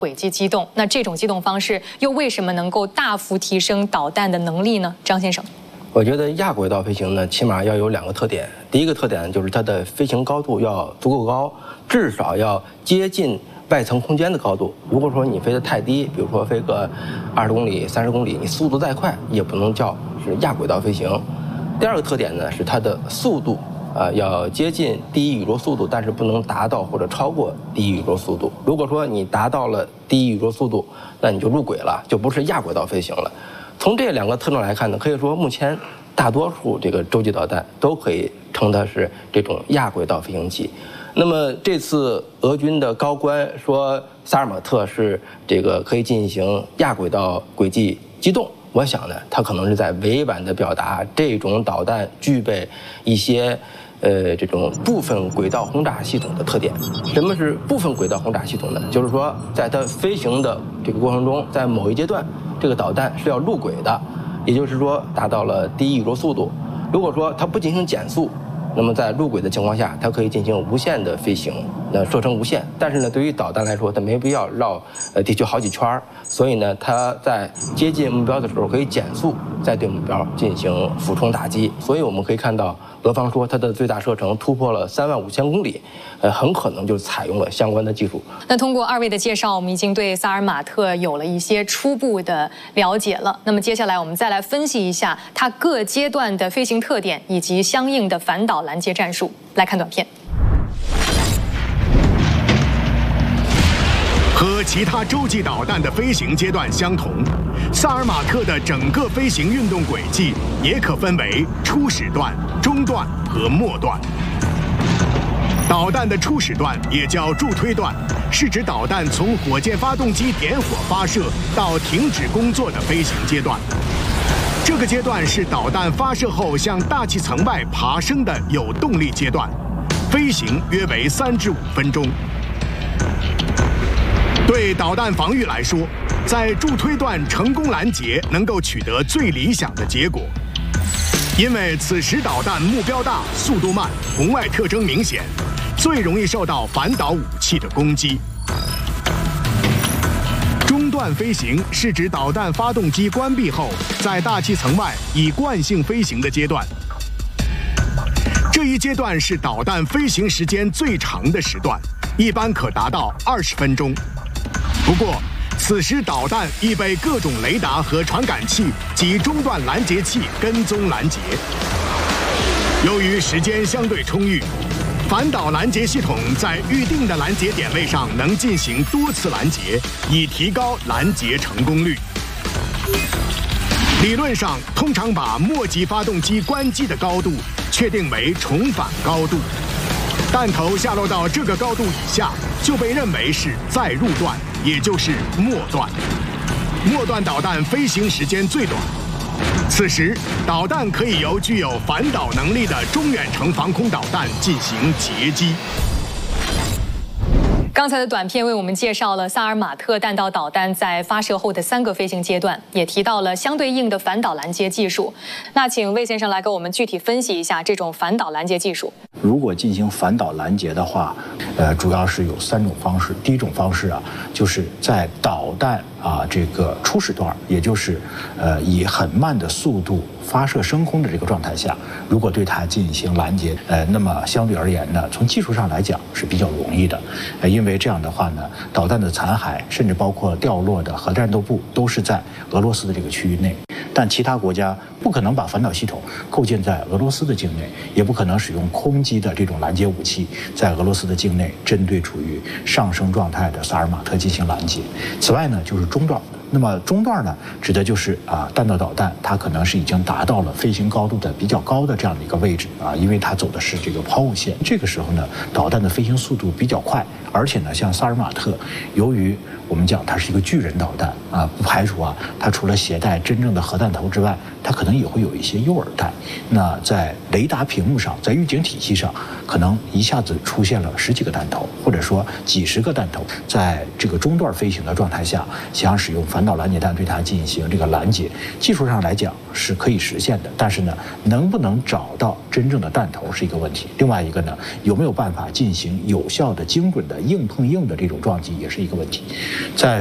轨迹机动。那这种机动方式又为什么能够大幅提升导弹的能力呢？张先生， 我觉得亚轨道飞行呢，起码要有2个特点。第一个特点就是它的飞行高度要足够高，至少要接近外层空间的高度。如果说你飞得太低，比如说飞个20公里、30公里，你速度再快也不能叫是亚轨道飞行。第2个特点呢是它的速度，要接近第一宇宙速度，但是不能达到或者超过第一宇宙速度。如果说你达到了第一宇宙速度，那你就入轨了，就不是亚轨道飞行了。从这2个特征来看呢，可以说目前大多数这个洲际导弹都可以称它是这种亚轨道飞行器。那么这次俄军的高官说萨尔马特是这个可以进行亚轨道轨迹机动，我想呢，他可能是在委婉地表达这种导弹具备一些这种部分轨道轰炸系统的特点。什么是部分轨道轰炸系统呢？就是说在它飞行的这个过程中，在某一阶段，这个导弹是要入轨的，也就是说达到了第一宇宙速度。如果说它不进行减速，那么在入轨的情况下，它可以进行无限的飞行，射程无限。但是呢，对于导弹来说，它没必要绕地球好几圈，所以呢，它在接近目标的时候可以减速，再对目标进行俯冲打击。所以我们可以看到，俄方说它的最大射程突破了35000公里，很可能就采用了相关的技术。 那通过2位的介绍，我们已经对萨尔马特有了一些初步的了解了。那么接下来我们再来分析一下它各阶段的飞行特点以及相应的反导拦截战术。来看短片。 和其他洲际导弹的飞行阶段相同，萨尔马特的整个飞行运动轨迹也可分为初始段、中段和末段。导弹的初始段也叫助推段，是指导弹从火箭发动机点火发射到停止工作的飞行阶段。这个阶段是导弹发射后向大气层外爬升的有动力阶段，飞行约为3至5分钟。对导弹防御来说，在助推段成功拦截能够取得最理想的结果，因为此时导弹目标大、速度慢、红外特征明显，最容易受到反导武器的攻击。中段飞行是指导弹发动机关闭后，在大气层外以惯性飞行的阶段。这一阶段是导弹飞行时间最长的时段，一般可达到20分钟。不过，此时导弹已被各种雷达和传感器及中段拦截器跟踪拦截。由于时间相对充裕，反导拦截系统在预定的拦截点位上能进行多次拦截，以提高拦截成功率。理论上，通常把末级发动机关机的高度确定为重返高度，弹头下落到这个高度以下，就被认为是再入段，也就是末段。末段导弹飞行时间最短，此时导弹可以由具有反导能力的中远程防空导弹进行截击。 刚才的短片为我们介绍了萨尔马特弹道导弹在发射后的3个飞行阶段，也提到了相对应的反导拦截技术。那请魏先生来给我们具体分析一下这种反导拦截技术。 如果进行反导拦截的话，主要是有3种方式。第一种方式啊，就是在导弹这个初始段，也就是以很慢的速度发射升空的这个状态下，如果对它进行拦截，那么相对而言呢，从技术上来讲是比较容易的，因为这样的话呢，导弹的残骸甚至包括掉落的核战斗部都是在俄罗斯的这个区域内。但其他国家不可能把反导系统构建在俄罗斯的境内，也不可能使用空基的这种拦截武器在俄罗斯的境内针对处于上升状态的萨尔马特进行拦截。此外呢，就是中段。那么中段呢，指的就是弹道导弹它可能是已经达到了飞行高度的比较高的这样的一个位置因为它走的是这个抛物线。这个时候呢，导弹的飞行速度比较快，而且呢，像萨尔马特，由于我们讲它是一个巨人导弹不排除它除了携带真正的核弹头之外，它可能也会有一些诱饵弹。那在雷达屏幕上，在预警体系上，可能一下子出现了10几个弹头，或者说几十个弹头，在这个中段飞行的状态下，想使用反导拦截弹对它进行这个拦截，技术上来讲是可以实现的，但是呢，能不能找到真正的弹头是一个问题。另外一个呢，有没有办法进行有效的、精准的硬碰硬的这种撞击也是一个问题。在